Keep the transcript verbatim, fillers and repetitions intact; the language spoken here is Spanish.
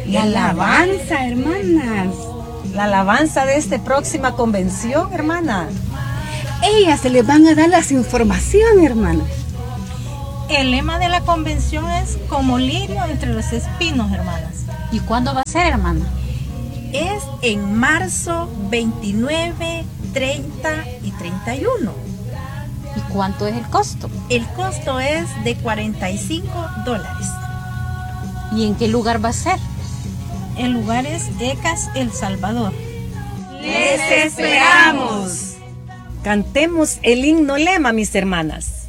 La alabanza, hermanas. La alabanza de esta próxima convención, hermana. Ellas se les van a dar las informaciones, hermanas. El lema de la convención es como lirio entre los espinos, hermanas. ¿Y cuándo va a ser, hermana? Es en marzo veintinueve, treinta y treinta y uno. ¿Y cuánto es el costo? El costo es de cuarenta y cinco dólares. ¿Y en qué lugar va a ser? El lugar es ECAS El Salvador. ¡Les esperamos! Cantemos el himno lema, mis hermanas.